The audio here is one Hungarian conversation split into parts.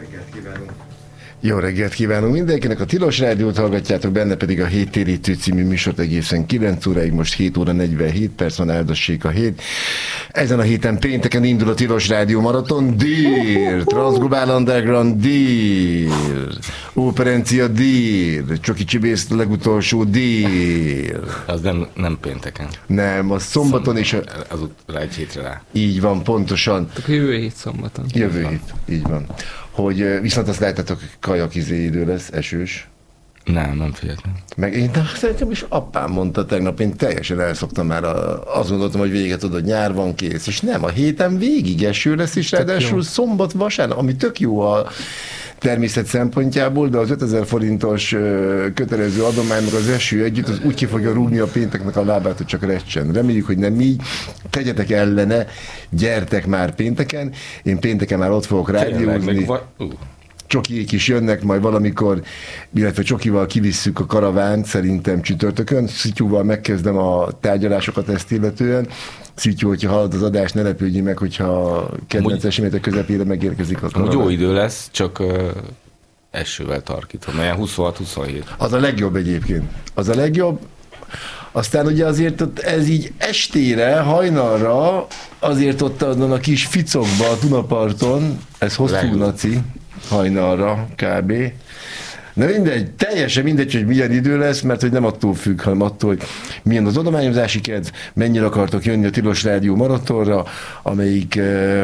Jó reggelt kívánunk mindenkinek, a Tilos Rádiót hallgatjátok, benne pedig a Héttérítő című műsort egészen 9 óráig, most 7 óra 47 perc van, áldassék a hét. Ezen a héten pénteken indul a Tilos Rádió maraton, dél, Transglobal Underground dél, Operencia dél, Csoki Csibész legutolsó dél. Az nem pénteken. Nem, az szombaton és az rá egy hétre rá. Így van, pontosan. A jövő hét szombaton. Jövő hét, így van. Hogy viszont azt láttátok, kajakizé idő lesz, esős. Nem figyeltem. Meg én szerintem is apám mondta tegnap, én teljesen elszoktam már, azt gondoltam, hogy véget tudod, nyár van, kész. És nem, a héten végig eső lesz, és ráadásul szombat, vasárnap, ami tök jó a természet szempontjából, de az 5000 forintos kötelező adomány, meg az eső együtt, az úgy ki fogja rúgni a pénteknek a lábát, hogy csak recsen. Reméljük, hogy nem így. Tegyetek ellene, gyertek már pénteken. Én pénteken már ott fogok rádiózni. Csokiék is jönnek majd valamikor, illetve Csokival kivisszük a karavánt, szerintem csütörtökön. Szityúval megkezdem a tárgyalásokat ezt illetően. Szityú, hogyha hallod az adást, ne lepődjél meg, hogyha kedvenc események közepére megérkezik a karaván. Jó idő lesz, csak esővel tarkítom, olyan 26-27. Az a legjobb egyébként. Az a legjobb. Aztán ugye azért ott ez így estére, hajnalra, azért ott azon a kis ficokba a Dunaparton, ez hosszú naci, hajnalra kb. De mindegy, teljesen mindegy, hogy milyen idő lesz, mert hogy nem attól függ, hanem attól, hogy milyen az adományozási kedv, mennyire akartok jönni a Tilos Rádió maratonra, amelyik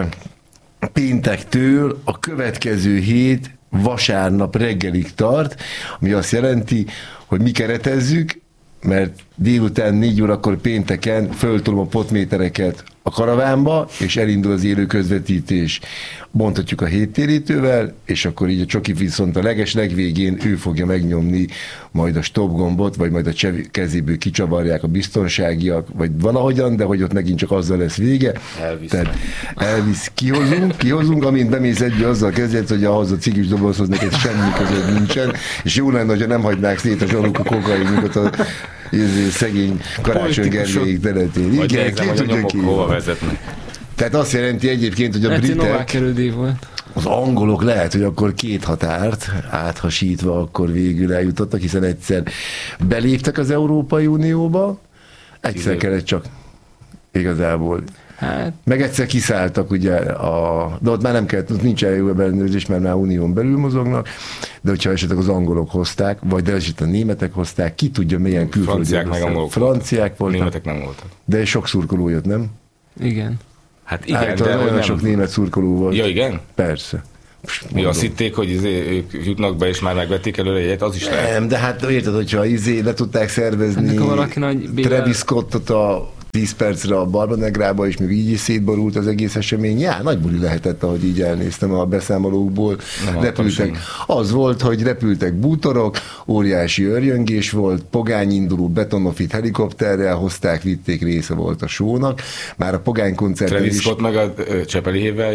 péntektől a következő hét vasárnap reggelig tart, ami azt jelenti, hogy mi keretezzük, mert délután 4 órakor pénteken föltolom a potmétereket a karavánba, és elindul az élő közvetítés. Mondhatjuk a héttérítővel, és akkor így a Csoki viszont a legvégén ő fogja megnyomni majd a stop gombot, vagy majd a kezéből kicsavarják a biztonságiak, vagy valahogyan, de hogy ott megint csak azzal lesz vége. Elvisz, kihozunk, amint bemész egybe, azzal kezdjed, hogy ahhoz a cigis dobozhoz neked semmi között nincsen, és jó lenne, hogyha nem hagynák szét a zsaluk a kokainikat a szegény Karácsony Gergelyék területén. Igen, ki tudja ki. Tehát azt jelenti egyébként, hogy a britek, az angolok lehet, hogy akkor 2 határt áthasítva akkor végül eljutottak, hiszen egyszer beléptek az Európai Unióba, egyszer kellett csak igazából. Hát. Meg egyszer kiszálltak, ugye, de ott már nem kellett, ott nincs EU ellenőrzés, mert már unión belül mozognak, de hogyha esetleg az angolok hozták, vagy de esetleg a németek hozták, ki tudja, milyen külföldiek hozták. Franciák voltak. Németek nem voltak. De sok szurkoló jött, nem? Igen. Hát igen, de olyan sok német szurkoló volt. Ja, igen? Persze. Mi azt hitték, hogy ők jutnak be, és már megvették előre egyet, az is lehet. Nem, de hát érted, hogyha le tudták szervezni Travis Scottot a 10 percre a Barbanegrába, és még így is szétborult az egész esemény. Já, nagy buli lehetett, ahogy így elnéztem a beszámolókból. Repültek. Az volt, hogy repültek bútorok, óriási örjöngés volt, pogányinduló betonofit helikopterrel hozták, vitték, része volt a show-nak. Már a pogány koncerten Travis Scott meg a Csepelihével.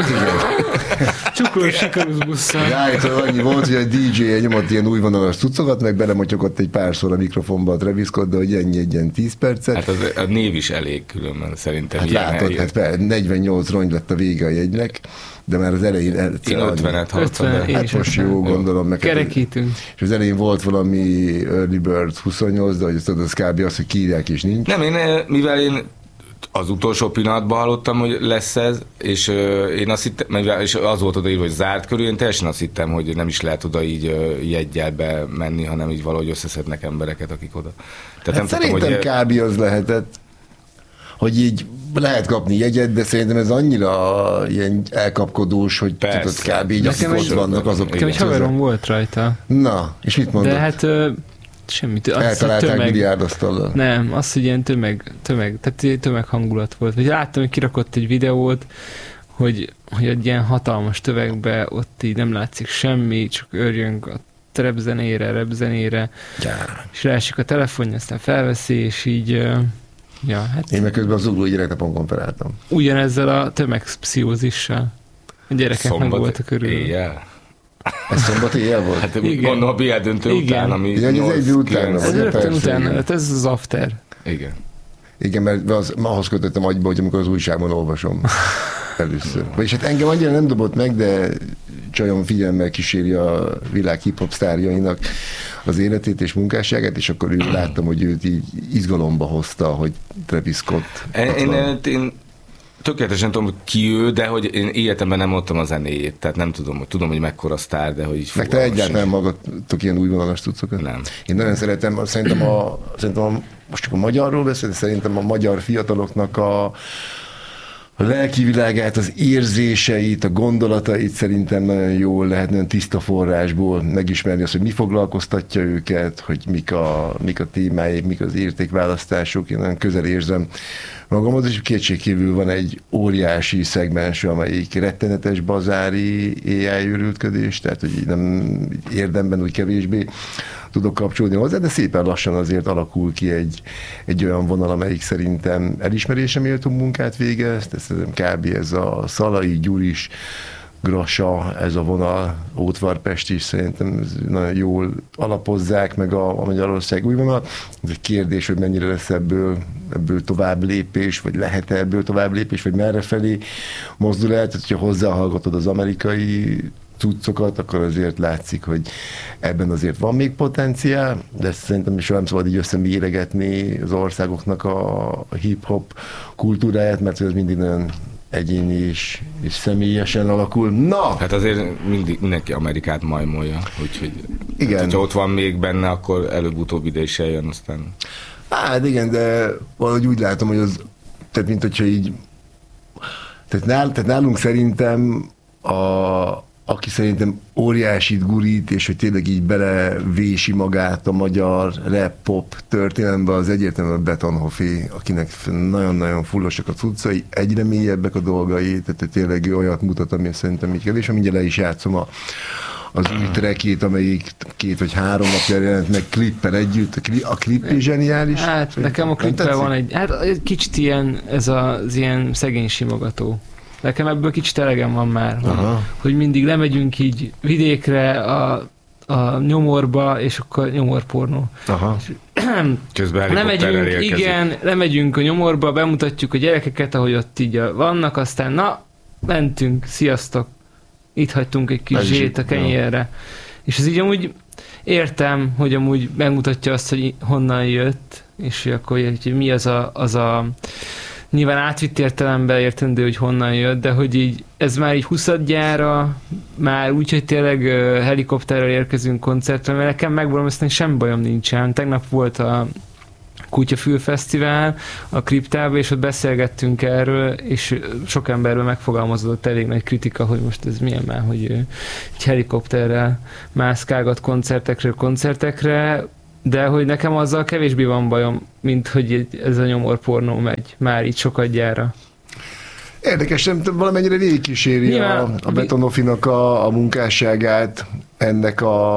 Csuklós sikerűs busszal. Rájöttől annyi volt, hogy a DJ nyomott ilyen újvonalas cuccokat, meg belemotyogott egy párszor a mikrofonba a Travis Scott, de hogy ennyi egy ilyen 10 percet. Hát a név is elég különben szerintem. Hát látod, hát 48 rongy lett a vége a jegynek, de már az elején... Én 50-et hallottam. Hát most jó, gondolom meg. Kerekítünk. És az elején volt valami Early Bird 28, de hogy az kb. Az, hogy kírják és nincs. Nem, mivel én az utolsó pillanatban hallottam, hogy lesz ez, és én azt hittem, és az volt odaírva, hogy zárt körül, én teljesen azt hittem, hogy nem is lehet oda így jeggyel bemenni, hanem így valahogy összeszednek embereket, akik oda. Tehát hát nem szerintem tudtam, hogy... kb. Az lehetett, hogy így lehet kapni jegyet, de szerintem ez annyira ilyen elkapkodós, hogy tudod, kb. Így ott vannak azok. Nekem egy haverom volt rajta. Na, és mit mondott? De hát semmit. Eltalálták milliárdasztallal. Nem, az, hogy ilyen tömeg hangulat volt. Vagy láttam, hogy kirakott egy videót, hogy egy ilyen hatalmas tömegbe ott így nem látszik semmi, csak örjönk a repzenére, és leesik a telefonja, aztán felveszi, és így... Ja, hát én meg közben az ugló gyereknapon konferáltam. Ugyanezzel a tömegpszichózissal. A gyerekek meg voltak körül. Éjjel? Ez szombat éjjel volt? Hát gondolom a BL döntő után, ami... Igen, ez egy után. Ez rögtön után, hát ez az after. Igen. Igen, mert ahhoz kötöttem agyba, hogy amikor az újságban olvasom először. Vagyis hát engem annyira nem dobott meg, de csajom figyelemmel kíséri a világ hip-hop sztárjainak az életét és munkásságát, és akkor láttam, hogy őt így izgalomba hozta, hogy Travis Scott. Én tökéletesen tudom, ki ő, de hogy én életemben nem mondtam a zenéjét, tehát nem tudom, hogy mekkora sztár, de hogy így meg te egyáltalán magadtok ilyen újvonalas cuccokat? Nem. Én nagyon szeretem, szerintem most csak a magyarról beszélni, szerintem a magyar fiataloknak a lelki világát, az érzéseit, a gondolatait szerintem nagyon jól lehet, nagyon tiszta forrásból megismerni azt, hogy mi foglalkoztatja őket, hogy mik a témáik, mik az értékválasztások. Én nagyon közel érzem magamhoz, és kétségkívül van egy óriási szegmens, amelyik rettenetes bazári AI őrültködés, tehát hogy így nem érdemben úgy kevésbé tudok kapcsolódni hozzá, de szépen lassan azért alakul ki egy olyan vonal, amelyik szerintem elismerésre méltó munkát végez, kb. Ez a Szalai, Gyuris, Grasa, ez a vonal, Ótvarpest is szerintem nagyon jól alapozzák meg a Magyarország új vonal. Ez egy kérdés, hogy mennyire lesz ebből tovább lépés, vagy lehet ebből tovább lépés, vagy merre felé mozdul el. Tehát, hogyha hozzáhallgatod az amerikai cuccokat, akkor azért látszik, hogy ebben azért van még potenciál, de szerintem is nem szabad így összeméregetni az országoknak a hip-hop kultúráját, mert ez mindig nagyon egyéni és személyesen alakul. Na! Hát azért mindenki Amerikát majmolja, úgyhogy igen. Hát, hogyha ott van még benne, akkor előbb-utóbb ide is eljön, aztán... Hát igen, de valahogy úgy látom, hogy az, tehát mint hogyha így, tehát nálunk szerintem aki szerintem óriásit gurít, és hogy tényleg így belevési magát a magyar rap-pop történelembe, az egyértelműen a Betonhoffi, akinek nagyon-nagyon fullosak a cuccai, egyre mélyebbek a dolgai, tehát tényleg olyat mutat, ami szerintem így kevés, mindjárt le is játszom az új trackjét, amelyik 2 vagy 3 napja jelent meg klippel együtt. A klip is zseniális. Hát nekem a klippel van egy kicsit ilyen, ez az ilyen szegény simogató. Nekem ebből kicsit elegem van már, hogy mindig lemegyünk így vidékre a nyomorba, és akkor nyomorpornó. Aha. Közben lemegyünk a nyomorba, bemutatjuk a gyerekeket, ahogy ott így vannak, aztán mentünk, sziasztok, itt hagytunk egy kis zsét a kenyérre. És ez így amúgy értem, hogy amúgy megmutatja azt, hogy honnan jött, és akkor hogy mi az a nyilván átvitt értelemben értendő, hogy honnan jött, de hogy így ez már így 20-gyára, már úgy, hogy tényleg helikopterrel érkezünk koncertre, mert nekem megmondom, ezt semmi bajom nincsen. Tegnap volt a Kutyafül Fesztivál a Kriptában, és ott beszélgettünk erről, és sok emberből megfogalmazódott elég nagy kritika, hogy most ez milyen már, hogy egy helikopterrel mászkálgat koncertekre, de hogy nekem azzal kevésbé van bajom, mint hogy ez a nyomorpornó megy már így sokadjára. Érdekes, nem valamennyire végigkíséri a Betonhoffinak a munkásságát, ennek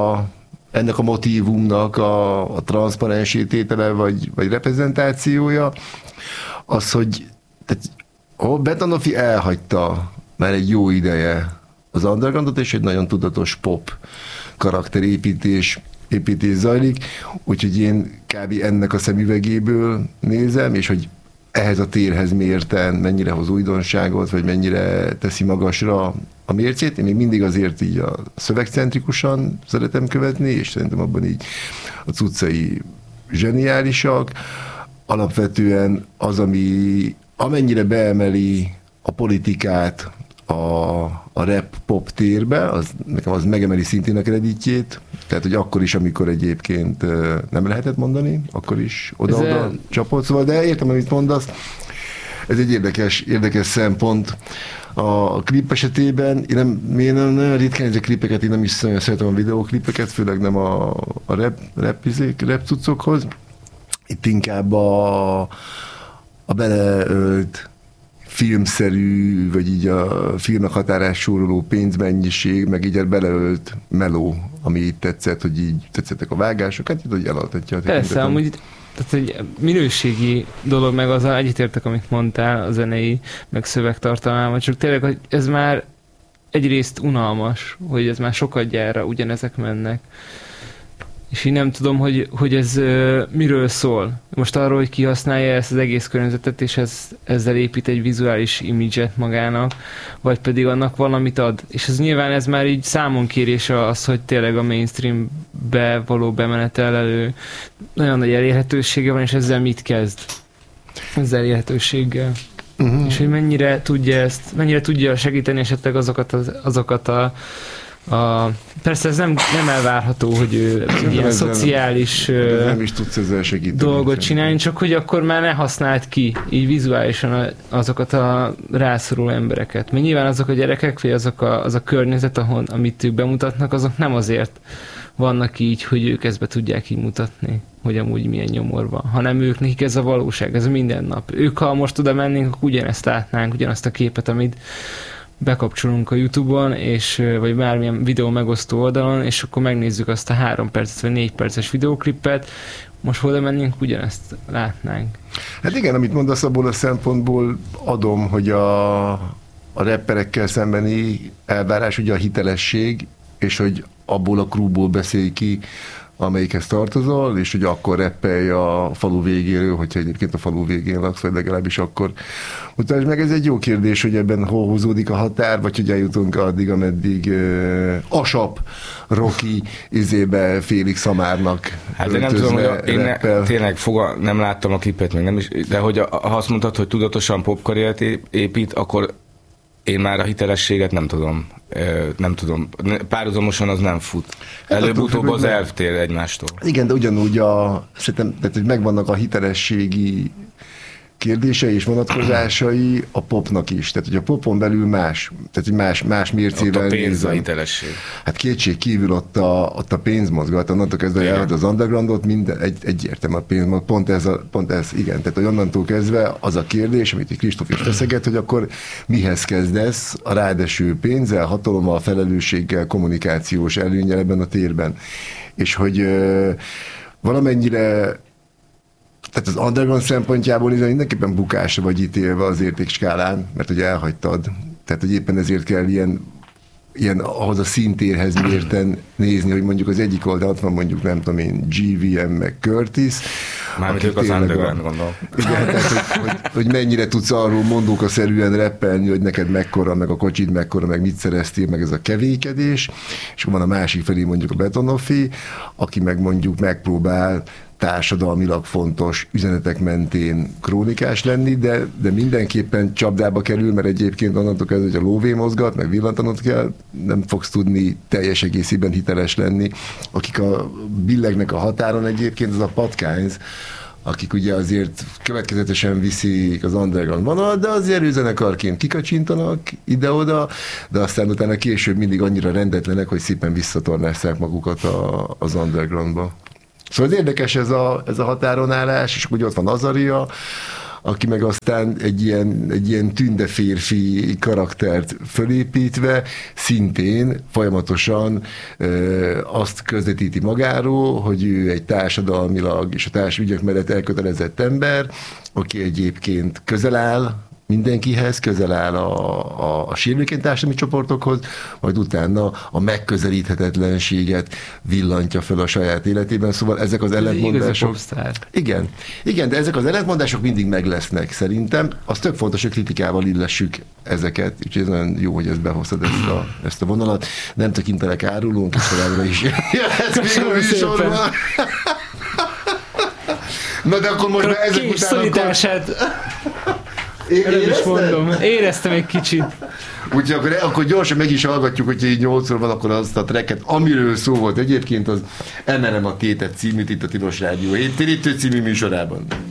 a motívumnak a transzparensítétele vagy reprezentációja, az, hogy Betonhoffi elhagyta már egy jó ideje az undergroundot, és egy nagyon tudatos pop karakterépítés zajlik, úgyhogy én kb. Ennek a szemüvegéből nézem, és hogy ehhez a térhez mérten mennyire hoz újdonságot, vagy mennyire teszi magasra a mércét. Én még mindig azért így a szövegcentrikusan szeretem követni, és szerintem abban így a cuccai zseniálisak. Alapvetően az, amennyire beemeli a politikát a rap-pop térbe, nekem az megemeli szintén a kreditjét, tehát, hogy akkor is, amikor egyébként nem lehetett mondani, akkor is oda-oda csapott, szóval, de értem, amit mondasz, ez egy érdekes szempont. A klip esetében, én nem ritkán ezek klipeket, én nem is szeretem a videóklipeket, főleg nem a rap cuccokhoz. Itt inkább a beleölt filmszerű, vagy így a filmnek határás soroló pénzmennyiség, meg így beleölt meló, ami így tetszett, hogy így tetszettek a vágások, hát így, hogy elaltatja a tekintetem. Persze, amúgy tehát egy minőségi dolog, meg azzal egyetértek, amit mondtál, a zenei, meg szövegtartalmával, csak tényleg, hogy ez már egyrészt unalmas, hogy ez már sokadjára ugyanezek mennek. és én nem tudom, hogy ez miről szól. Most arról, hogy kihasználja ezt az egész környezetet, és ezzel épít egy vizuális imidzset magának, vagy pedig annak valamit ad. És ez már így számonkérése az, hogy tényleg a mainstreambe való bemenetel elő nagyon nagy elérhetősége van, és ezzel mit kezd? Ezzel elérhetőséggel. És hogy mennyire tudja segíteni esetleg azokat a persze ez nem elvárható, hogy ő ilyen szociális nem is tudsz ezzel segíteni, dolgot csinálni, csak hogy akkor már ne használd ki így vizuálisan azokat a rászoruló embereket. Mert nyilván azok a gyerekek, vagy az a környezet, amit ők bemutatnak, azok nem azért vannak így, hogy ők ezt be tudják így mutatni, hogy amúgy milyen nyomor van, hanem nekik ez a valóság, ez a mindennap. Ők, ha most oda mennénk, akkor ugyanezt látnánk, ugyanazt a képet, amit bekapcsolunk a YouTube-on, vagy bármilyen videó megosztó oldalon, és akkor megnézzük azt a 3 perces vagy 4 perces videóklippet, most oda mennénk, ugyanezt látnánk. Hát igen, amit mondasz, abból a szempontból adom, hogy a rapperekkel szembeni elvárás ugye a hitelesség, és hogy abból a crewból beszélj ki, amelyikhez tartozol, és hogy akkor rappelj a falu végéről, hogyha egyébként a falu végén laksz, vagy legalábbis akkor mutasd meg. Ez egy jó kérdés, hogy ebben hol húzódik a határ, vagy hogy eljutunk addig, ameddig Asap, Rocky izébe Félix Szamárnak hát én nem tudom, hogy tényleg nem láttam a klipet, meg nem is, de hogy ha azt mondtad, hogy tudatosan popkarriert épít, akkor én már a hitelességet nem tudom. Párhuzamosan az nem fut. Előbb-utóbb az eltér egymástól. Igen, de ugyanúgy szerintem, tehát, hogy megvannak a hitelességi kérdései és vonatkozásai a popnak is. Tehát, hogy a popon belül más, tehát más mércével ott a pénz a hitelesség. Hát kétség kívül ott a pénz mozgat, onnantól kezdve elhagy az undergroundot, minden egyértelmű a pénz, pont ez, igen. Tehát, hogy onnantól kezdve az a kérdés, amit egy Kristóf is teszeget, hogy akkor mihez kezdesz a ráadásul pénzzel, hatalommal, felelősséggel, kommunikációs előnnyel ebben a térben. És hogy valamennyire tehát az underground szempontjából mindenképpen bukásra vagy ítélve az értékskálán, mert hogy elhagytad. Tehát, hogy éppen ezért kell ilyen ahhoz a szintérhez mérten nézni, hogy mondjuk az egyik oldal ott van mondjuk, nem tudom én, GVM meg Curtis. Mármint ők az underground, gondolom. Igen, tehát, hogy mennyire tudsz arról mondókaszerűen rappelni, hogy neked mekkora, meg a kocsid mekkora, meg mit szereztél, meg ez a kevékedés, és van a másik felé mondjuk a Betonofi, aki meg mondjuk megpróbál társadalmilag fontos üzenetek mentén krónikás lenni, de mindenképpen csapdába kerül, mert egyébként onnantól kezdve, hogy a lóvé mozgat, meg villantanod kell, nem fogsz tudni teljes egészében hiteles lenni. Akik billegnek a határon egyébként, az a Patkányz, akik ugye azért következetesen viszik az underground vonalat, de azért üzenekarként kikacsintanak ide-oda, de aztán utána később mindig annyira rendetlenek, hogy szépen visszatornásszák magukat az undergroundba. Szóval az érdekes ez a határon állás, és ugye ott van Azaria, aki meg aztán egy ilyen tünde férfi karaktert fölépítve szintén folyamatosan azt közvetíti magáról, hogy ő egy társadalmilag és a társadalmi ügyek mellett elkötelezett ember, aki egyébként közel áll mindenkihez, közel áll a sérülékeny társadalmi csoportokhoz, majd utána a megközelíthetetlenséget villantja fel a saját életében. Szóval ezek az ellentmondások... Igen, de ezek az ellentmondások mindig meg lesznek szerintem. Az tök fontos, hogy kritikával illessük ezeket, úgyhogy ez nagyon jó, hogy ezt behoztad ezt a vonalat. Nem tekintelek árulónk, és továbbra is jöhetsz még a műsorban. Na de akkor most már ezek után Éreztem egy kicsit. Úgyhogy akkor gyorsan meg is hallgatjuk, hogyha így 8-szor van, akkor azt a tracket, amiről szó volt egyébként, az Emelem a tétet címűt itt a Tilos Rádió Héttérítő című műsorában.